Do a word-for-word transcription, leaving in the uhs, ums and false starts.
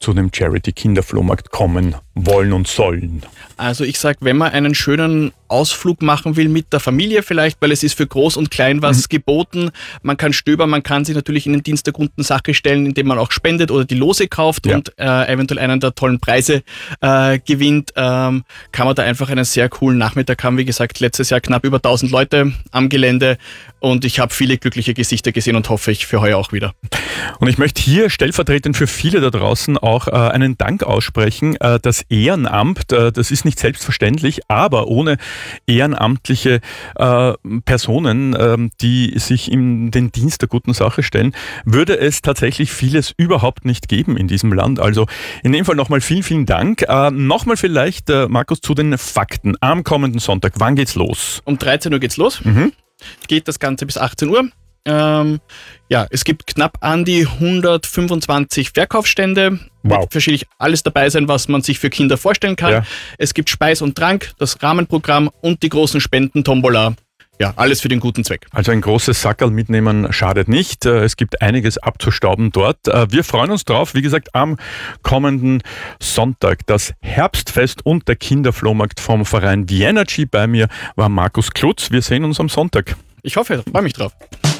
zu dem Charity-Kinderflohmarkt kommen wollen und sollen? Also ich sage, wenn man einen schönen Ausflug machen will mit der Familie vielleicht, weil es ist für Groß und Klein was mhm. geboten. Man kann stöbern, man kann sich natürlich in den Dienst der guten Sache stellen, indem man auch spendet oder die Lose kauft ja. und äh, eventuell einen der tollen Preise äh, gewinnt. Ähm, kann man da einfach einen sehr coolen Nachmittag haben. Wie gesagt, letztes Jahr knapp über tausend Leute am Gelände und ich habe viele glückliche Gesichter gesehen und hoffe ich für heuer auch wieder. Und ich möchte hier stellvertretend für viele da draußen auch äh, einen Dank aussprechen. Äh, das Ehrenamt, äh, das ist nicht selbstverständlich, aber ohne ehrenamtliche äh, Personen, äh, die sich in den Dienst der guten Sache stellen, würde es tatsächlich vieles überhaupt nicht geben in diesem Land. Also in dem Fall nochmal vielen, vielen Dank. Äh, nochmal vielleicht, äh, Markus, zu den Fakten. Am kommenden Sonntag, wann geht's los? Um dreizehn Uhr geht's los. Mhm. Geht das Ganze bis achtzehn Uhr. Ähm, ja, es gibt knapp an die hundertfünfundzwanzig Verkaufsstände. Wow. Wird wahrscheinlich alles dabei sein, was man sich für Kinder vorstellen kann. Ja. Es gibt Speis und Trank, das Rahmenprogramm und die großen Spenden, Tombola. Ja, alles für den guten Zweck. Also ein großes Sackerl mitnehmen schadet nicht. Es gibt einiges abzustauben dort. Wir freuen uns drauf. Wie gesagt, am kommenden Sonntag das Herbstfest und der Kinderflohmarkt vom Verein Vienergy. Bei mir war Markus Klutz. Wir sehen uns am Sonntag. Ich hoffe, ich freue mich drauf.